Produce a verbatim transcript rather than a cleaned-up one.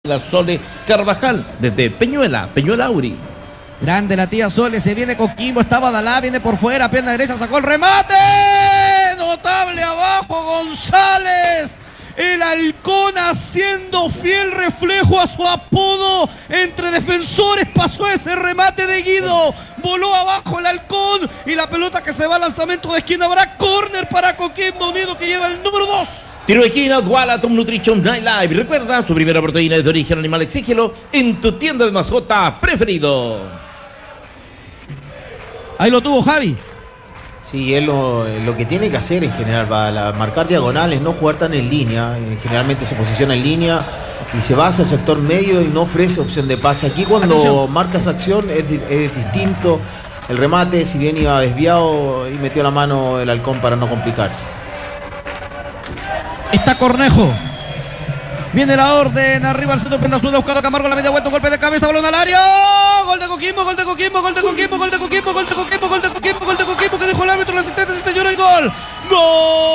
La Sole Carvajal desde Peñuela, Peñuela Auri. Grande la tía Sole, se viene Coquimbo, está Badalá, viene por fuera, pierna derecha, sacó el remate. Notable abajo González. El halcón haciendo fiel reflejo a su apodo entre defensores, pasó ese remate de Guido, voló abajo el halcón y la pelota que se va al lanzamiento de esquina. Habrá córner para Coquimbo Unido que lleva el número dos. Tiro de esquina, Walatom Nutrition Night Live. Recuerda, su primera proteína es de origen animal, exígelo en tu tienda de mascota preferido. Ahí lo tuvo Javi. Sí, es lo, lo que tiene que hacer en general, para marcar diagonales, no jugar tan en línea. Generalmente se posiciona en línea y se va hacia el sector medio y no ofrece opción de pase. Aquí cuando Atención. marcas acción es, es distinto. El remate, si bien iba desviado, y metió la mano el halcón para no complicarse. Está Cornejo. Viene la orden, arriba al centro, Pendazuela buscando a Camargo, la media vuelta, un golpe de cabeza, balón al área. Gol de Coquimbo, gol de Coquimbo, gol de Coquimbo, gol de Coquimbo, gol de Coquimbo, gol de Coquimbo, gol de Coquimbo, gol de Coquimbo, que dejó el árbitro, el asistente, se señora, el gol. ¡Gol!